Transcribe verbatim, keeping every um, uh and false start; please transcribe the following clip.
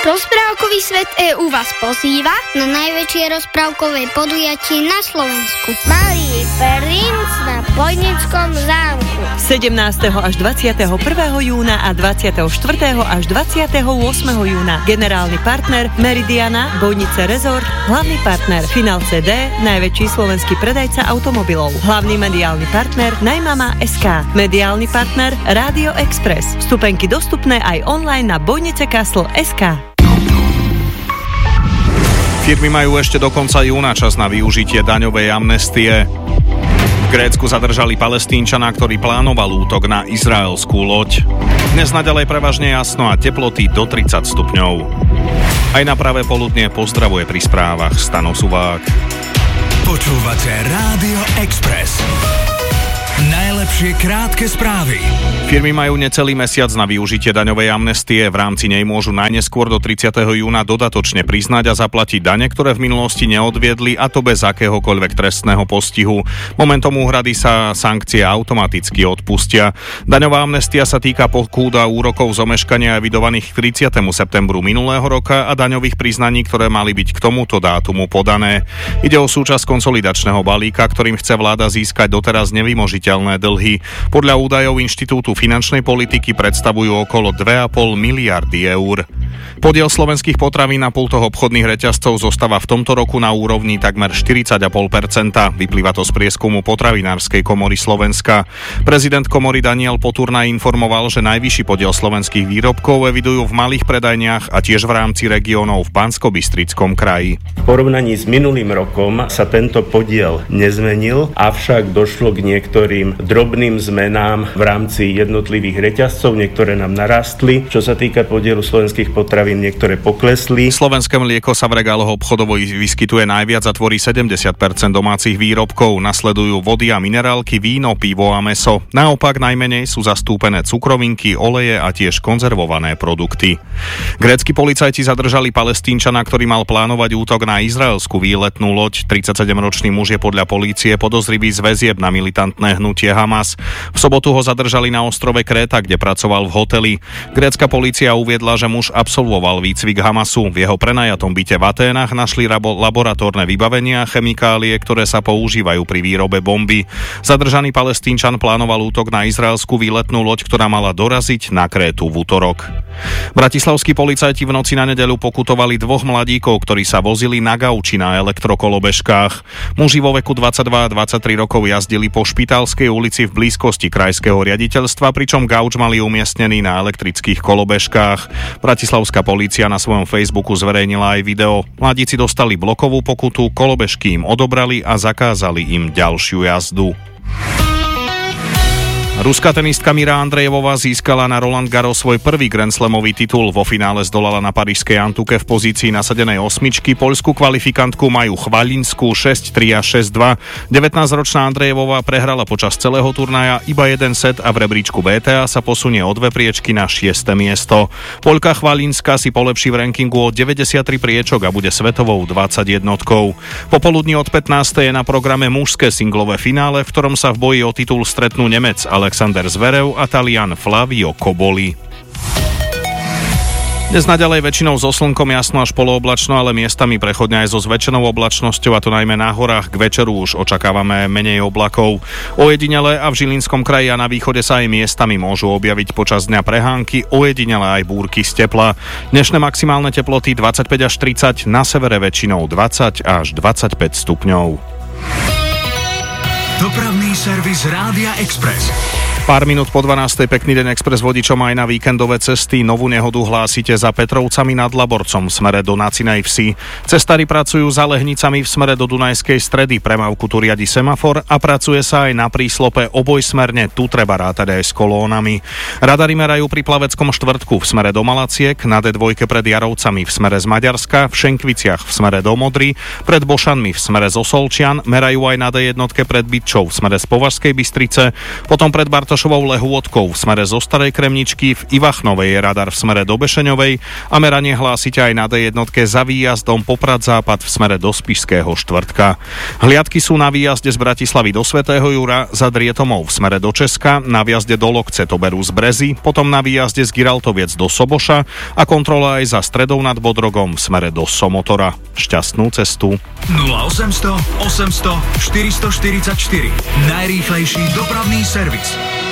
Rozprávkový svet é ú vás pozýva na najväčšie rozprávkové podujatie na Slovensku. Malý princ na Bojnickom zámku. sedemnásteho až dvadsiateho prvého júna a dvadsiateho štvrtého až dvadsiateho ôsmeho júna. Generálny partner Meridiana, Bojnice Resort, hlavný partner Final cé dé, najväčší slovenský predajca automobilov. Hlavný mediálny partner Najmama bodka es ká. Mediálny partner Rádio Express. Vstupenky dostupné aj online na bojnice castle bodka es ká. Firmy majú ešte do konca júna čas na využitie daňovej amnestie. V Grécku zadržali Palestínčana, ktorý plánoval útok na izraelskú loď. Dnes naďalej prevažne jasno a teploty do tridsať stupňov. Aj na pravé poludnie pozdravuje pri správach Stano Suvák. Počúvate Rádio Express. Najlepšie krátke správy. Firmy majú necelý mesiac na využitie daňovej amnestie. V rámci nej môžu najneskôr do tridsiateho júna dodatočne priznať a zaplatiť dane, ktoré v minulosti neodviedli, a to bez akéhokoľvek trestného postihu. Momentom úhrady sa sankcie automaticky odpustia. Daňová amnestia sa týka pokút a úrokov z omeškania evidovaných k tridsiatemu septembru minulého roka a daňových priznaní, ktoré mali byť k tomuto dátumu podané. Ide o súčasť konsolidačného balíka, ktorým chce vláda získať doteraz nevymožiteľné dlhy. Podľa údajov Inštitútu finančnej politiky predstavujú okolo dve a pol miliardy eur. Podiel slovenských potravín na pultoch obchodných reťazcov zostáva v tomto roku na úrovni takmer štyridsať celá päť percenta. Vyplýva to z prieskumu Potravinárskej komory Slovenska. Prezident komory Daniel Poturnaj informoval, že najvyšší podiel slovenských výrobkov evidujú v malých predajniach a tiež v rámci regiónov v Banskobystrickom kraji. V porovnaní s minulým rokom sa tento podiel nezmenil, avšak došlo k niektorým drobným zmenám v rámci jednotlivých reťazcov. Niektoré nám narastli. Čo sa týka podielu slovenských potravín, niektoré poklesli. Slovenské mlieko sa v regáloch obchodovo vyskytuje najviac a tvorí sedemdesiat percent domácich výrobkov. Nasledujú vody a minerálky, víno, pivo a mäso. Naopak najmenej sú zastúpené cukrovinky, oleje a tiež konzervované produkty. Grécki policajti zadržali Palestínčana, ktorý mal plánovať útok na izraelskú výletnú loď. tridsaťsedemročný muž je podľa polície podozrivý z väzieb na militantné hnutie Hamas. V sobotu ho zadržali na ostrove Kréta, kde pracoval v hoteli. Grécka polícia uviedla, že muž absolvoval výcvik Hamasu. V jeho prenajatom byte v Aténach našli rabo- laboratórne vybavenia a chemikálie, ktoré sa používajú pri výrobe bomby. Zadržaný Palestínčan plánoval útok na izraelskú výletnú loď, ktorá mala doraziť na Krétu v utorok. Bratislavskí policajti v noci na nedeľu pokutovali dvoch mladíkov, ktorí sa vozili na gauči na elektrokolobežkách. Muži vo veku dvadsaťdva a dvadsaťtri rokov jazdili po Špitálskej ulici v blízkosti krajského riaditeľstva, pričom gauč mali umiestnený na elektrických kolobežkách. Bratislavská polícia na svojom Facebooku zverejnila aj video. Mladíci dostali blokovú pokutu, kolobežky im odobrali a zakázali im ďalšiu jazdu. Ruská tenistka Mira Andrejevová získala na Roland Garros svoj prvý Grand Slamový titul. Vo finále zdolala na parížskej Antuke v pozícii nasadenej osmičky poľskú kvalifikantku Maju Chvalinskú šesť tri a šesť dva. devätnásťročná Andrejevová prehrala počas celého turnaja iba jeden set a v rebríčku bé té á sa posunie o dve priečky na šieste miesto. Poľka Chvalinská si polepší v rankingu o deväťdesiattri priečok a bude svetovou dvadsaťjednotkou. Popoludní od pätnástej je na programe mužské singlové finále, v ktorom sa v boji o titul stretnú Nemec Alexander Zverev a Talian Flavio Koboli. Dnes naďalej väčšinou so slnkom, jasno až polooblačno, ale miestami prechodne aj so zväčšenou oblačnosťou, a to najmä na horách. K večeru už očakávame menej oblakov. Ojedinele a v Žilinskom kraji a na východe sa aj miestami môžu objaviť počas dňa prehánky, ojedinele aj búrky z tepla. Dnešné maximálne teploty dvadsaťpäť až tridsať, na severe väčšinou dvadsať až dvadsaťpäť stupňov. Dopravný servis Rádia Express. Pár minút po dvanástej, pekný deň Express vodičom aj na víkendové cesty. Novú nehodu hlásite za Petrovcami nad Laborcom v smere do Nacinej Vsi. Cestári pracujú za Lehnicami v smere do Dunajskej Stredy. Premávku tu riadi semafor a pracuje sa aj na príslope obojsmerne. Tu treba rátať aj s kolónami. Radary merajú pri Plaveckom štvrtku v smere do Malaciek, na dé dva pred Jarovcami v smere z Maďarska, v Šenkviciach v smere do Modry, pred Bošanmi v smere z Osolčian, merajú aj na dé jedna pred Bytčou v smere z Považskej Bystrice, potom pred Bartoš Mikulášovou Lehôdkou v smere zo Starej Kremničky, v Ivachnovej je radar v smere do Bešeňovej a meranie hlásite aj na dé jednotke za výjazdom Poprad-Západ v smere do Spišského Štvrtka. Hliadky sú na výjazde z Bratislavy do Svätého Jura za Drietomov v smere do Česka, na výjazde do Lokce to berú z Brezy, potom na výjazde z Giraltoviec do Soboša a kontrola aj za Stredou nad Bodrogom v smere do Somotora. Šťastnú cestu. nula osemsto osemsto štyristoštyridsaťštyri. Najrýchlejší dopravný servis.